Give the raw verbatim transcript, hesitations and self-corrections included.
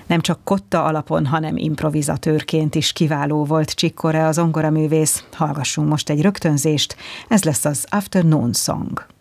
Nem csak kotta alapon, hanem improvizatőrként is kiváló volt Chick Corea, a zongoraművész. Hallgassunk most egy rögtönzést, ez lesz az Afternoon Song.